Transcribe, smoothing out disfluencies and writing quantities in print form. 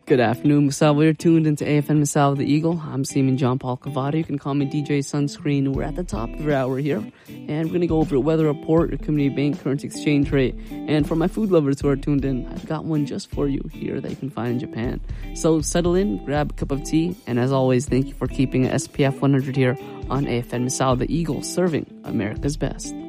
Good afternoon, Masala. You're tuned into AFN Masala the Eagle. I'm Seaman John Paul Cavada. You can call me DJ Sunscreen. We're at the top of our hour here, and we're going to go over a weather report, your community bank, current exchange rate, and for my food lovers who are tuned in, I've got one just for you here that you can find in Japan. So settle in, grab a cup of tea, and as always, thank you for keeping SPF 100 here on AFN Masala the Eagle, serving America's best.